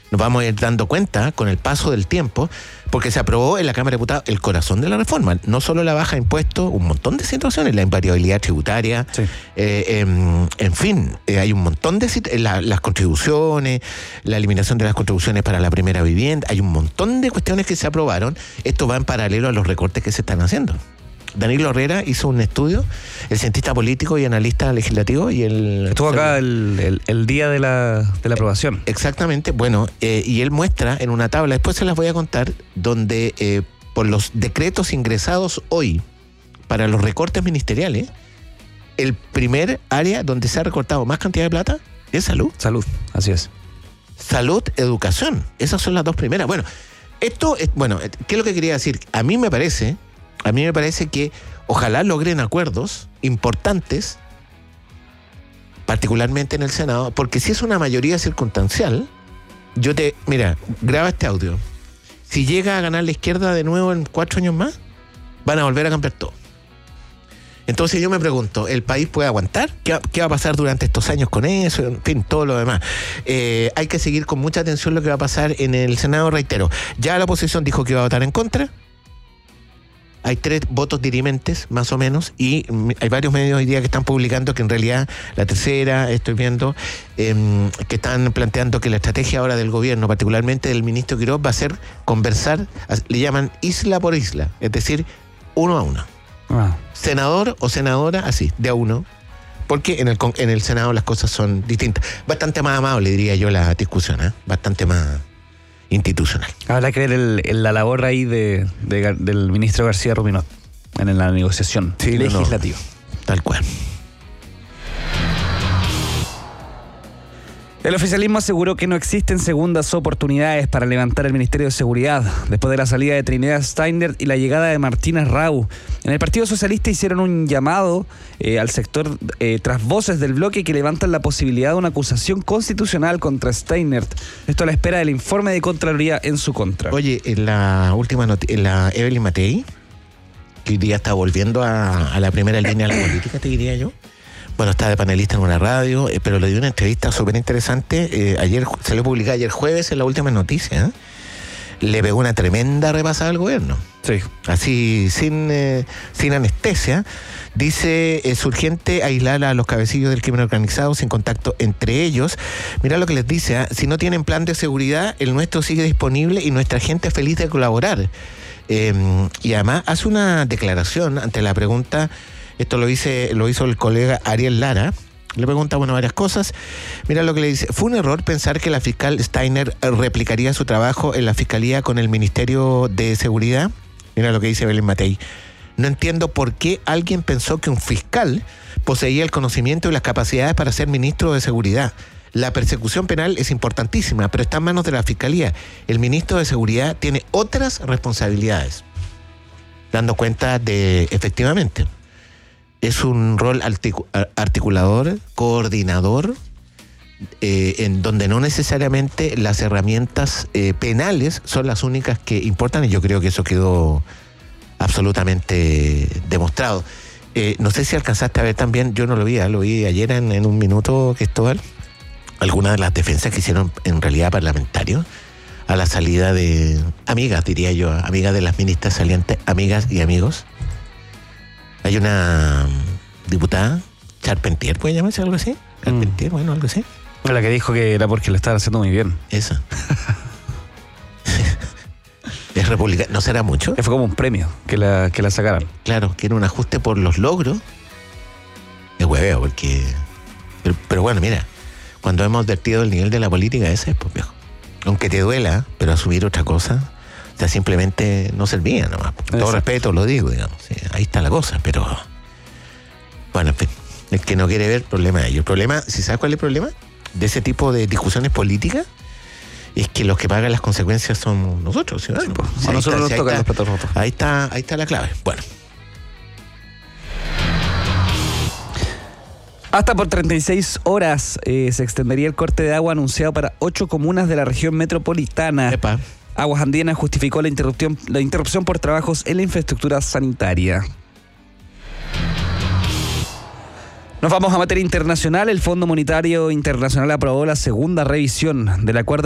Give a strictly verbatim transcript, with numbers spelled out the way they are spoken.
Nos vamos a ir dando cuenta con el paso del tiempo, porque se aprobó en la Cámara de Diputados el corazón de la reforma. No solo la baja de impuestos, un montón de situaciones, la invariabilidad tributaria, sí. eh, eh, en fin, eh, hay un montón de eh, la, las contribuciones, la eliminación de las contribuciones para la primera vivienda, hay un montón de cuestiones que se aprobaron. Esto va en paralelo a los recortes que se están haciendo. Danilo Herrera hizo un estudio, el cientista político y analista legislativo, y el estuvo acá el, el, el día de la, de la aprobación. Exactamente, bueno, eh, y él muestra en una tabla, después se las voy a contar, donde eh, por los decretos ingresados hoy para los recortes ministeriales, el primer área donde se ha recortado más cantidad de plata es salud. Salud, así es. Salud, educación, esas son las dos primeras. Bueno, esto, es, bueno, ¿qué es lo que quería decir? A mí me parece... A mí me parece que ojalá logren acuerdos importantes, particularmente en el Senado, porque si es una mayoría circunstancial, yo te... Mira, graba este audio. Si llega a ganar la izquierda de nuevo en cuatro años más, van a volver a cambiar todo. Entonces yo me pregunto, ¿el país puede aguantar? ¿Qué va, qué va a pasar durante estos años con eso? En fin, todo lo demás. Eh, hay que seguir con mucha atención lo que va a pasar en el Senado, reitero. Ya la oposición dijo que iba a votar en contra. Hay tres votos dirimentes, más o menos, y hay varios medios hoy día que están publicando que en realidad la tercera, estoy viendo, eh, que están planteando que la estrategia ahora del gobierno, particularmente del ministro Quiroz, va a ser conversar, le llaman isla por isla, es decir, uno a uno. Ah. Senador o senadora, así, de a uno, porque en el, en el Senado las cosas son distintas. Bastante más amable, diría yo, la discusión, ¿eh? Bastante más... institucional. Habrá que ver el, el, la labor ahí de, de, del ministro García Ruminot en la negociación sí, legislativa. No, tal cual. El oficialismo aseguró que no existen segundas oportunidades para levantar el Ministerio de Seguridad después de la salida de Trinidad Steiner y la llegada de Martínez Rau. En el Partido Socialista hicieron un llamado eh, al sector eh, tras voces del bloque que levantan la posibilidad de una acusación constitucional contra Steiner. Esto a la espera del informe de Contraloría en su contra. Oye, en la última noti- en la Evelyn Matei, que hoy día está volviendo a, a la primera línea de la política, te diría yo. Bueno, está de panelista en una radio, eh, pero le dio una entrevista súper interesante. Eh, ayer salió publicada ayer jueves en la última noticia. ¿eh? Le pegó una tremenda repasada al gobierno. Sí. Así, sin, eh, sin anestesia. Dice, es urgente aislar a los cabecillos del crimen organizado sin contacto entre ellos. Mira lo que les dice, ¿eh? Si no tienen plan de seguridad, el nuestro sigue disponible y nuestra gente es feliz de colaborar. Eh, y además hace una declaración ante la pregunta... Esto lo, hice, lo hizo el colega Ariel Lara. Le pregunta, bueno, varias cosas. Mira lo que le dice. Fue un error pensar que la fiscal Steiner replicaría su trabajo en la fiscalía con el Ministerio de Seguridad. Mira lo que dice Belén Matei. No entiendo por qué alguien pensó que un fiscal poseía el conocimiento y las capacidades para ser ministro de Seguridad. La persecución penal es importantísima, pero está en manos de la fiscalía. El ministro de Seguridad tiene otras responsabilidades. Dando cuenta de, efectivamente... Es un rol articulador, coordinador, eh, en donde no necesariamente las herramientas eh, penales son las únicas que importan, y yo creo que eso quedó absolutamente demostrado. Eh, no sé si alcanzaste a ver también, yo no lo vi, ¿eh? Lo vi ayer en, en un minuto, Cristóbal, algunas de las defensas que hicieron en realidad parlamentarios a la salida de amigas, diría yo, amigas de las ministras salientes, amigas y amigos. Hay una diputada, Charpentier, ¿puede llamarse algo así? Charpentier, mm. bueno, algo así. La que dijo que era porque lo estaban haciendo muy bien. Esa. Es republicana, ¿no será mucho? Fue como un premio que la, que la sacaran. Claro, que era un ajuste por los logros. Es hueveo, porque... Pero, pero bueno, mira, cuando hemos advertido el nivel de la política, ese es, pues, viejo. Aunque te duela, pero asumir otra cosa... O sea, simplemente no servía nomás. Con todo respeto lo digo, digamos. Sí, ahí está la cosa, pero... Bueno, en fin. El que no quiere ver, problema de ellos. El problema, ¿si sabes cuál es el problema? De ese tipo de discusiones políticas, es que los que pagan las consecuencias son nosotros, ciudadanos. Sí, pues, sí, a nosotros nos tocan los platos rotos. Ahí está, ahí está la clave. Bueno. Hasta por treinta y seis horas eh, se extendería el corte de agua anunciado para ocho comunas de la región metropolitana. Epa. Aguas Andinas justificó la interrupción, la interrupción por trabajos en la infraestructura sanitaria. Nos vamos a materia internacional. El Fondo Monetario Internacional aprobó la segunda revisión del acuerdo